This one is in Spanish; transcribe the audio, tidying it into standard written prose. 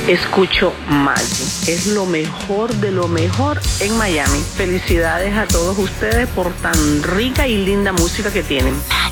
escucho Magic. Es lo mejor de lo mejor en Miami. Felicidades a todos ustedes por tan rica y linda música que tienen.